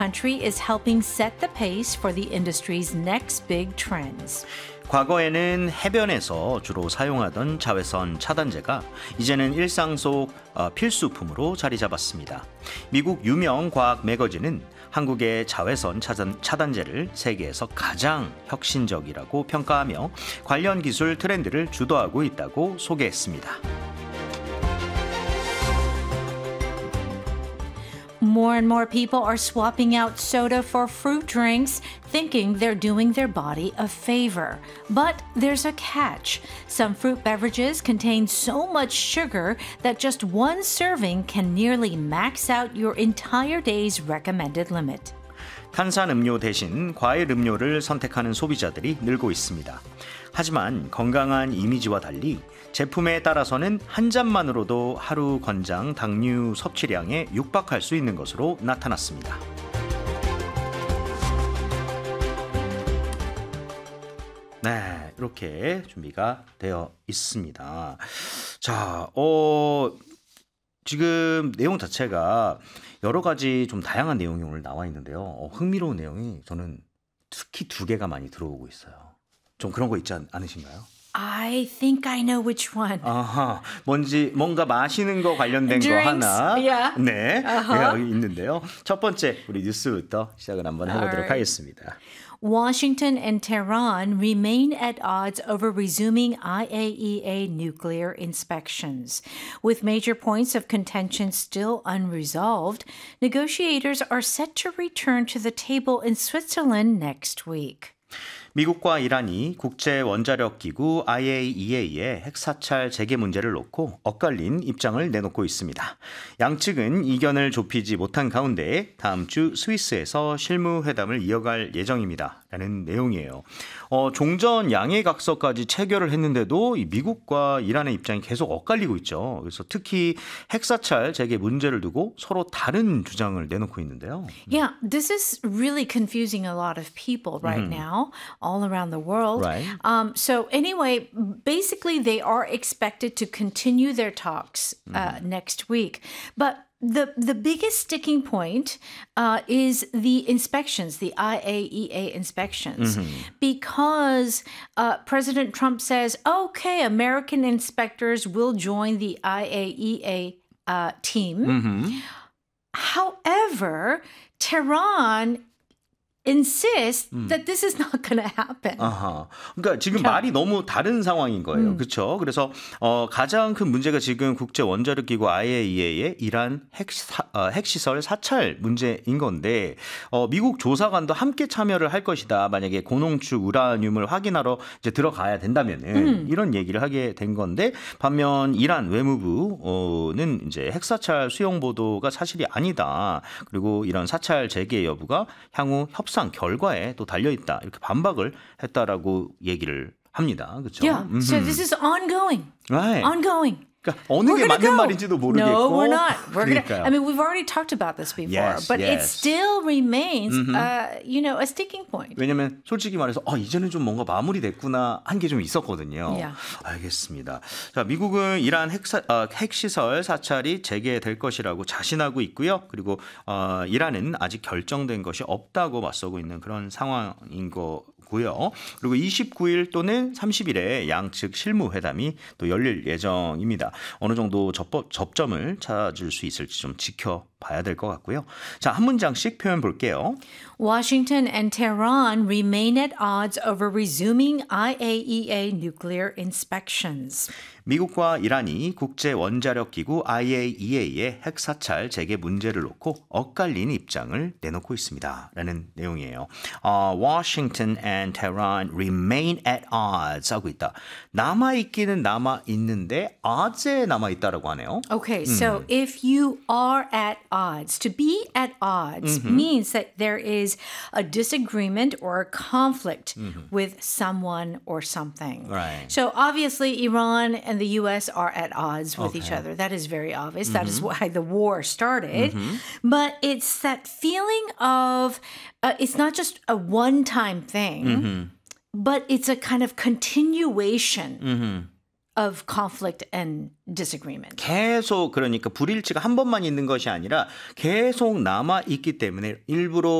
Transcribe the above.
Country is helping set the pace for the industry's next big trends. 과거에는 해변에서 주로 사용하던 자외선 차단제가 이제는 일상 속 필수품으로 자리 잡았습니다. 미국 유명 과학 매거진은 한국의 자외선 차단제를 세계에서 가장 혁신적이라고 평가하며 관련 기술 트렌드를 주도하고 있다고 소개했습니다. More and more people are swapping out soda for fruit drinks, thinking they're doing their body a favor. But there's a catch. Some fruit beverages contain so much sugar that just one serving can nearly max out your entire day's recommended limit. 탄산음료 대신 과일 음료를 선택하는 소비자들이 늘고 있습니다. 하지만 건강한 이미지와 달리 제품에 따라서는 한 잔만으로도 하루 권장 당류 섭취량에 육박할 수 있는 것으로 나타났습니다. 네, 이렇게 준비가 되어 있습니다. 자, 지금 내용 자체가 여러 가지 좀 다양한 내용이 오늘 나와 있는데요. 흥미로운 내용이 저는 특히 두 개가 많이 들어오고 있어요. 좀 그런 거 있지 않으신가요? I think I know which one. 아하, 뭔가 마시는 거 관련된 Drinks, 거 하나. yeah. 네, 여기 있는데요. 첫 번째 우리 뉴스부터 시작을 한번 해보도록 Alright. 하겠습니다. Washington and Tehran remain at odds over resuming IAEA nuclear inspections. With major points of contention still unresolved, negotiators are set to return to the table in Switzerland next week. 미국과 이란이 국제 원자력 기구 IAEA의 핵사찰 재개 문제를 놓고 엇갈린 입장을 내놓고 있습니다. 양측은 이견을 좁히지 못한 가운데 다음 주 스위스에서 실무회담을 이어갈 예정입니다. 라는 내용이에요. 종전 양해각서까지 체결을 했는데도 이 미국과 이란의 입장이 계속 엇갈리고 있죠. 그래서 특히 핵사찰 재개 문제를 두고 서로 다른 주장을 내놓고 있는데요. Yeah, this is really confusing a lot of people right now, all around the world. Right. So anyway, basically they are expected to continue their talks next week. But the biggest sticking point is the inspections, the IAEA inspections, because President Trump says, okay, American inspectors will join the IAEA team. However, Tehran insists that this is not going to happen. 아하. 그러니까 지금 말이 너무 다른 상황인 거예요. 그렇죠? 그래서 가장 큰 문제가 지금 국제 원자력 기구 IAEA의 이란 핵시설 사찰 문제인 건데 미국 조사관도 함께 참여를 할 것이다. 만약에 고농축 우라늄을 확인하러 이제 들어가야 된다면은 이런 얘기를 하게 된 건데 반면 이란 외무부는 이제 핵사찰 수용 보도가 사실이 아니다. 그리고 이런 사찰 재개 여부가 향후 협상 결과에 또 달려있다. 이렇게 반박을 했다라고 얘기를 합니다. 그렇죠? Yeah, so this is ongoing. Right. Ongoing. 그러니까 어느 게 맞는 말인지도 모르겠고. No, we're not. We're gonna. 그러니까요. I mean, we've already talked about this before, Yes, but it yes. still remains, a sticking point. 왜냐면 솔직히 말해서 이제는 좀 뭔가 마무리됐구나 한 게 좀 있었거든요. Yeah. 알겠습니다. 자, 미국은 이란 핵시설 사찰이 재개될 것이라고 자신하고 있고요. 그리고 이란은 아직 결정된 것이 없다고 맞서고 있는 그런 상황인 거고요. 그리고 29일 또는 30일에 양측 실무회담이 또 열릴 예정입니다. 어느 정도 접점을 찾을 수 있을지 좀 지켜봐야 될 것 같고요. 자, 한 문장씩 표현 볼게요. Washington and Tehran remain at odds over resuming IAEA nuclear inspections. 미국과 이란이 국제 원자력 기구 IAEA의 핵사찰 재개 문제를 놓고 엇갈린 입장을 내놓고 있습니다. 라는 내용이에요. Washington and Tehran remain at odds 하고 있다. 남아있기는 남아있는데 odds에 남아있다라고 하네요. Okay, so if you are at odds, to be at odds means that there is a disagreement or a conflict with someone or something. Right. So obviously Iran and the U.S. are at odds with each other. That is very obvious. That is why the war started. But it's that feeling of, it's not just a one-time thing, but it's a kind of continuation of conflict and disagreement. 계속 그러니까 불일치가 한 번만 있는 것이 아니라 계속 남아 있기 때문에 일부러